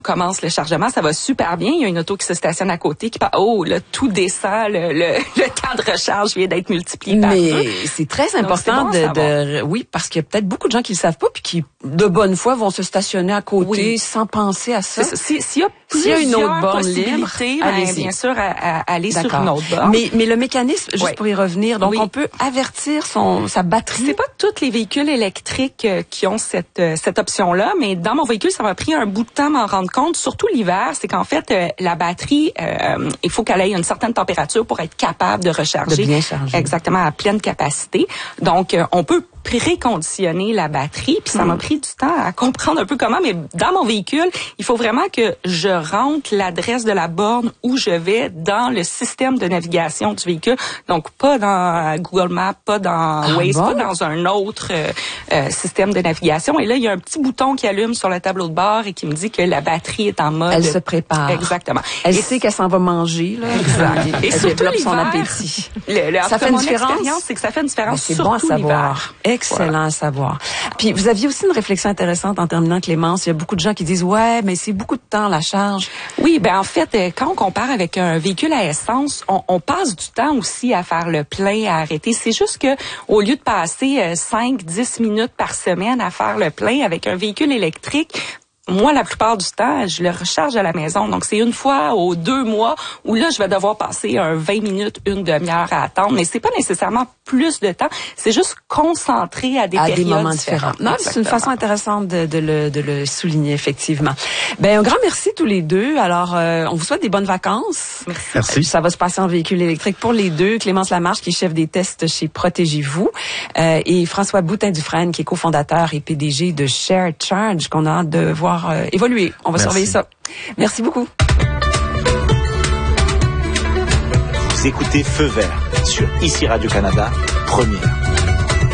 commence le chargement, ça va super bien. Il y a une auto qui se stationne à côté qui part. Oh, là, tout descend. Le temps de recharge vient d'être multiplié par deux. Mais c'est très important oui, parce qu'il y a peut-être beaucoup de gens qui le savent pas puis qui, de bonne foi, vont se stationner à côté sans penser à ça. S'il y a une autre borne libre, bien sûr, à aller sur une autre borne. Mais le mécanisme, juste pour y revenir, donc on peut avertir sa batterie. C'est pas tous les véhicules électriques qui ont cette option-là, mais dans mon véhicule, ça m'a pris un bout de temps à m'en rendre compte, surtout l'hiver, c'est qu'en fait, la batterie, il faut qu'elle ait une certaine température pour être capable de recharger. De bien charger. Exactement, à pleine capacité. Donc, on peut préconditionner la batterie, puis ça m'a pris du temps à comprendre un peu comment, mais dans mon véhicule, il faut vraiment que je rentre l'adresse de la borne où je vais dans le système de navigation du véhicule. Donc, pas dans Google Maps, pas dans Waze, pas dans un autre système de navigation. Et là, il y a un petit bouton qui allume sur le tableau de bord et qui me dit que la batterie est en mode... Elle se prépare. Exactement. Elle sait qu'elle s'en va manger, là. Exact. Et surtout son appétit. Ça fait une différence. C'est que ça fait une différence c'est bon à savoir. Excellent à savoir. Puis, vous aviez aussi une réflexion intéressante en terminant, Clémence. Il y a beaucoup de gens qui disent, ouais, mais c'est beaucoup de temps, la charge. Oui, ben en fait, quand on compare avec un véhicule à essence, on passe du temps aussi à faire le plein, à arrêter. C'est juste que au lieu de passer 5-10 minutes par semaine à faire le plein avec un véhicule électrique, moi, la plupart du temps, je le recharge à la maison. Donc, c'est une fois aux 2 mois où là, je vais devoir passer 20 minutes, une demi-heure à attendre. Mais c'est pas nécessairement plus de temps. C'est juste concentré à des périodes moments différents. Non, c'est une façon intéressante de le souligner, effectivement. Ben, un grand merci tous les deux. Alors, on vous souhaite des bonnes vacances. Merci. Ça va se passer en véhicule électrique pour les deux. Clémence Lamarche, qui est chef des tests chez Protégez-vous, et François Boutin-Dufresne, qui est cofondateur et PDG de Shared Charge, qu'on a hâte de voir évoluer. On va surveiller ça. Merci beaucoup. Vous écoutez Feu Vert sur ICI Radio-Canada, première.